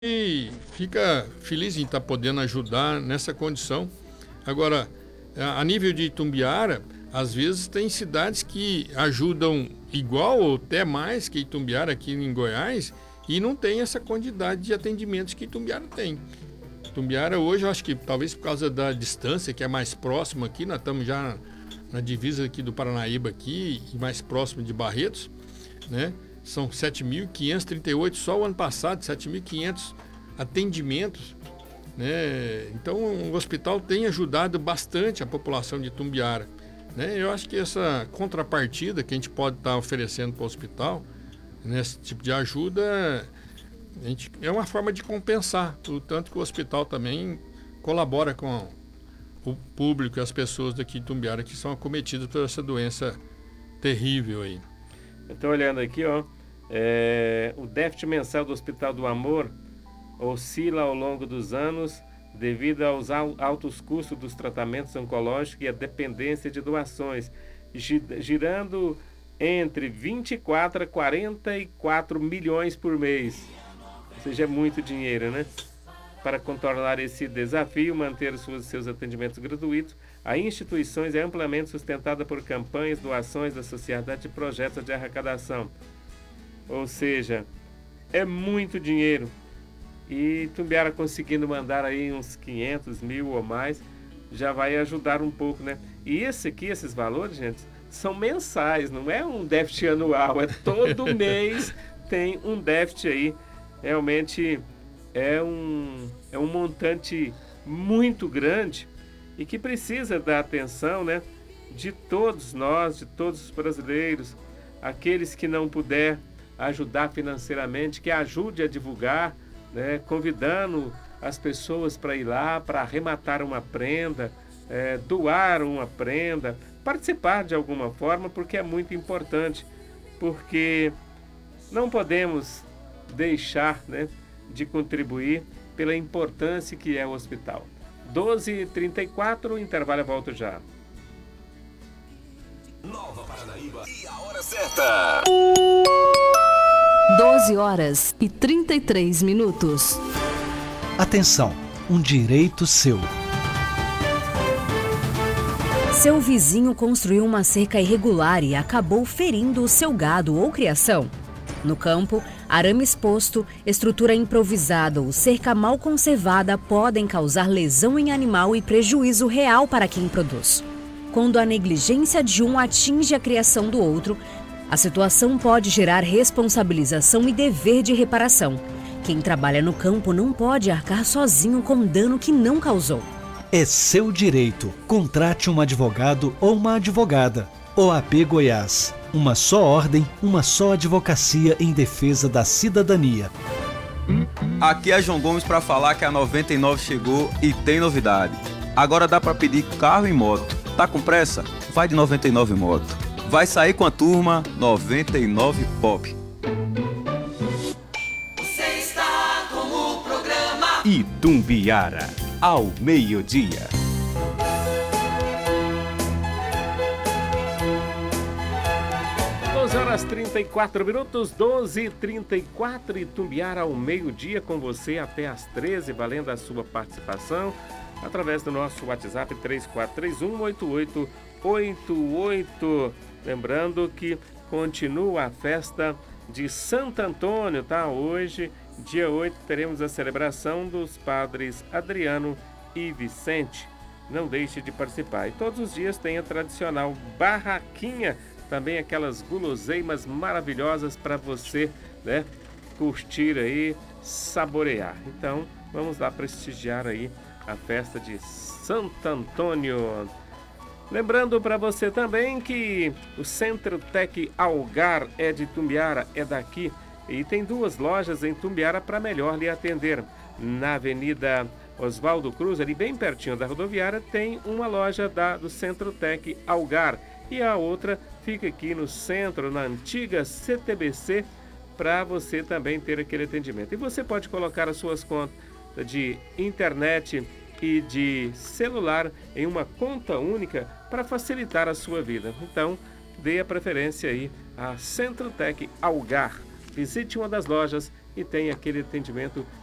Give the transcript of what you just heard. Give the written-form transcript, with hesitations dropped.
e fica feliz em estar podendo ajudar nessa condição. Agora, a nível de Itumbiara, às vezes tem cidades que ajudam igual ou até mais que Itumbiara aqui em Goiás e não tem essa quantidade de atendimentos que Itumbiara tem. Itumbiara hoje, eu acho que talvez por causa da distância, que é mais próximo aqui, nós estamos já na divisa aqui do Paranaíba aqui e mais próximo de Barretos, né? São 7.538 só o ano passado, 7.500 atendimentos, né? Então o hospital tem ajudado bastante a população de Itumbiara, né? Eu acho que essa contrapartida que a gente pode estar oferecendo para o hospital, nesse tipo de ajuda, é uma forma de compensar, o tanto que o hospital também colabora com o público e as pessoas daqui de Itumbiara que são acometidas por essa doença terrível aí. Eu estou olhando aqui, ó, o déficit mensal do Hospital do Amor oscila ao longo dos anos devido aos altos custos dos tratamentos oncológicos e a dependência de doações, girando entre 24 a 44 milhões por mês. Ou seja, é muito dinheiro, né? Para contornar esse desafio, manter seus atendimentos gratuitos, a instituição é amplamente sustentada por campanhas, doações da sociedade e projetos de arrecadação. Ou seja, é muito dinheiro. E Itumbiara conseguindo mandar aí uns 500 mil ou mais, já vai ajudar um pouco, né? E esses valores, gente, são mensais, não é um déficit anual, é todo mês tem um déficit aí. Realmente é um montante muito grande e que precisa da atenção, né, de todos nós, de todos os brasileiros, aqueles que não puder ajudar financeiramente, que ajude a divulgar, né, convidando as pessoas para ir lá, para arrematar uma prenda, doar uma prenda, participar de alguma forma, porque é muito importante, porque não podemos deixar, né, de contribuir pela importância que é o hospital. 12h34, intervalo, eu volto já. Nova Paranaíba e a hora certa. 12h33. Atenção, um direito seu. Seu vizinho construiu uma cerca irregular e acabou ferindo o seu gado ou criação. No campo, arame exposto, estrutura improvisada ou cerca mal conservada podem causar lesão em animal e prejuízo real para quem produz. Quando a negligência de um atinge a criação do outro, a situação pode gerar responsabilização e dever de reparação. Quem trabalha no campo não pode arcar sozinho com dano que não causou. É seu direito. Contrate um advogado ou uma advogada. OAB Goiás. Uma só ordem, uma só advocacia em defesa da cidadania. Aqui é João Gomes para falar que a 99 chegou e tem novidade. Agora dá para pedir carro e moto. Tá com pressa? Vai de 99 Moto. Vai sair com a turma 99 Pop. Você está com o programa Itumbiara, ao meio-dia. 12h34, 12h34, Itumbiara ao meio-dia com você até às 13h, valendo a sua participação através do nosso WhatsApp 34318888. Lembrando que continua a festa de Santo Antônio, tá? Hoje, dia 8, teremos a celebração dos padres Adriano e Vicente. Não deixe de participar. E todos os dias tem a tradicional barraquinha, também aquelas guloseimas maravilhosas para você, né, curtir aí, saborear. Então, vamos lá prestigiar aí a festa de Santo Antônio. Lembrando para você também que o Centro Tec Algar é de Itumbiara, é daqui, e tem 2 lojas em Itumbiara para melhor lhe atender. Na Avenida Oswaldo Cruz, ali bem pertinho da rodoviária, tem uma loja do Centro Tec Algar. E a outra fica aqui no centro, na antiga CTBC, para você também ter aquele atendimento. E você pode colocar as suas contas de internet e de celular em uma conta única para facilitar a sua vida. Então, dê a preferência aí a Centro Tec Algar. Visite uma das lojas e tenha aquele atendimento